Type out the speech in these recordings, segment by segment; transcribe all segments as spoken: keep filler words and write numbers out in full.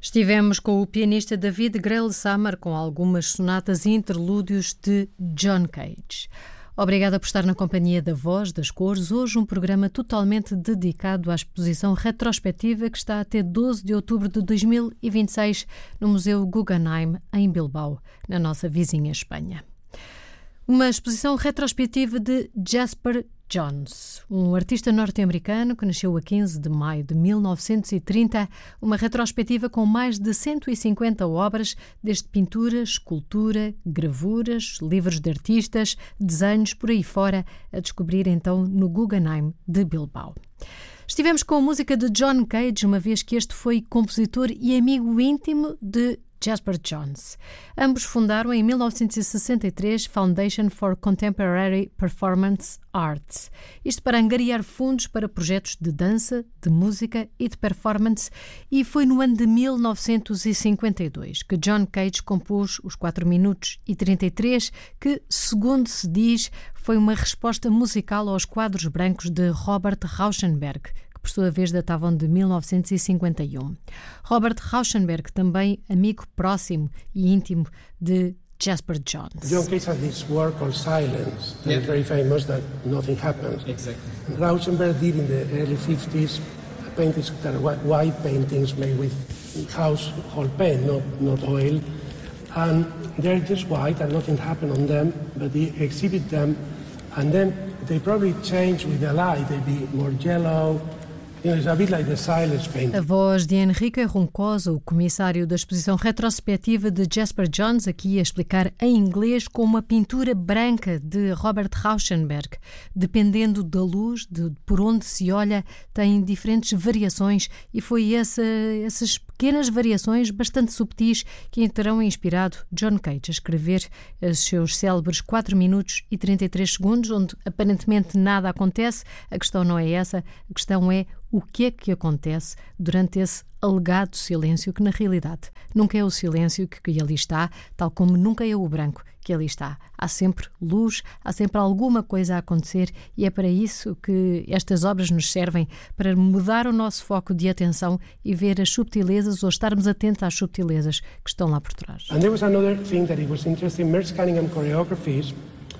Estivemos com o pianista David Grell-Summer com algumas sonatas e interlúdios de John Cage. Obrigada por estar na companhia da Voz das Cores. Hoje um programa totalmente dedicado à exposição retrospectiva que está até doze de outubro de dois mil e vinte e seis no Museu Guggenheim, em Bilbao, na nossa vizinha Espanha. Uma exposição retrospectiva de Jasper Johns, um artista norte-americano que nasceu a quinze de maio de mil novecentos e trinta, uma retrospectiva com mais de cento e cinquenta obras, desde pintura, escultura, gravuras, livros de artistas, desenhos, por aí fora, a descobrir então no Guggenheim de Bilbao. Estivemos com a música de John Cage, uma vez que este foi compositor e amigo íntimo de Jasper Johns. Ambos fundaram em mil novecentos e sessenta e três Foundation for Contemporary Performance Arts, isto para angariar fundos para projetos de dança, de música e de performance, e foi no ano de mil novecentos e cinquenta e dois que John Cage compôs os quatro minutos e trinta e três, que, segundo se diz, foi uma resposta musical aos quadros brancos de Robert Rauschenberg, por sua vez datavam de mil novecentos e cinquenta e um. Robert Rauschenberg, também amigo próximo e íntimo de Jasper Johns. John Cage had this work called Silence, that yeah. is very famous, that nothing happens. Exactly. Rauschenberg did in the early fifties paintings that are white paintings made with household paint, not, not oil. And they're just white and nothing happened on them, but he exhibit them and then they probably change with the light, they'd be more yellow. You know, it's a bit like the silence painting. A voz de Enrique Roncoso, o comissário da exposição retrospectiva de Jasper Johns, aqui a explicar em inglês com uma pintura branca de Robert Rauschenberg. Dependendo da luz, de por onde se olha, tem diferentes variações, e foi essa, essas pequenas variações bastante subtis que terão inspirado John Cage a escrever os seus célebres quatro minutos e trinta e três segundos, onde aparentemente nada acontece. A questão não é essa, a questão é o que é que acontece durante esse alegado silêncio, que na realidade nunca é o silêncio que, que ali está, tal como nunca é o branco que ali está. Há sempre luz, há sempre alguma coisa a acontecer, e é para isso que estas obras nos servem, para mudar o nosso foco de atenção e ver as subtilezas, ou estarmos atentos às subtilezas que estão lá por trás. And there was another thing that it was interesting, Merce Cunningham choreographies,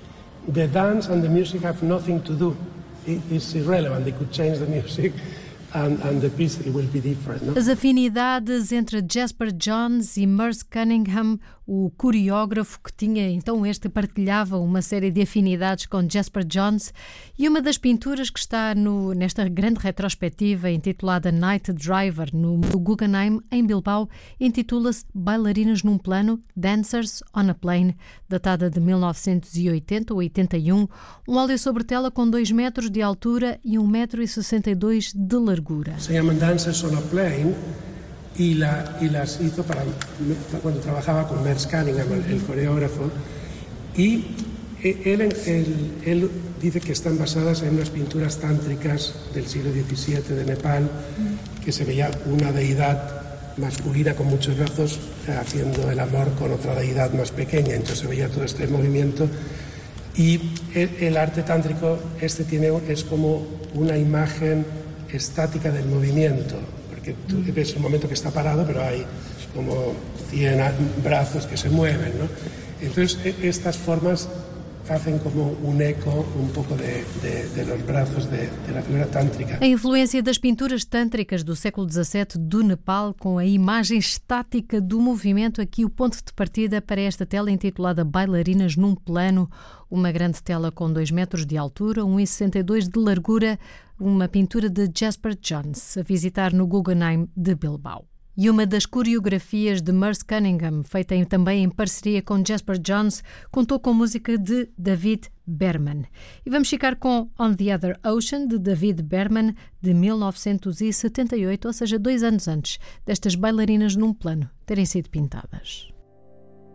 the dance and the music have nothing to do. It is irrelevant, they could change the music. And, and the piece it will be different, no? As afinidades entre Jasper Johns e Merce Cunningham, o coreógrafo que tinha, então este partilhava uma série de afinidades com Jasper Johns, e uma das pinturas que está no, nesta grande retrospectiva intitulada Night Driver no Guggenheim em Bilbao intitula-se Bailarinas num Plano, Dancers on a Plane, datada de mil novecentos e oitenta ou oitenta e um, um óleo sobre tela com dois metros de altura e um metro e sessenta e dois de largura. Se llaman Dancers on a Plane y, la, y las hizo para cuando trabajaba con Merce Cunningham, el, el coreógrafo, y él, él, él dice que están basadas en unas pinturas tántricas del siglo diecisiete de Nepal, que se veía una deidad masculina con muchos brazos haciendo el amor con otra deidad más pequeña, entonces se veía todo este movimiento. Y el, el arte tántrico este tiene, es como una imagen estática del movimiento, porque tú ves un momento que está parado, pero hay como cien brazos que se mueven, ¿no? Entonces estas formas hacen como un eco un pouco de, de, de los brazos de, de la figura tântrica. A influência das pinturas tântricas do século dezassete do Nepal, com a imagem estática do movimento, aqui o ponto de partida para esta tela intitulada Bailarinas num Plano, uma grande tela com dois metros de altura, um metro e sessenta e dois de largura, uma pintura de Jasper Johns, a visitar no Guggenheim de Bilbao. E uma das coreografias de Merce Cunningham, feita em, também em parceria com Jasper Johns, contou com música de David Berman. E vamos ficar com On the Other Ocean, de David Berman, de mil novecentos e setenta e oito, ou seja, dois anos antes destas bailarinas num plano terem sido pintadas.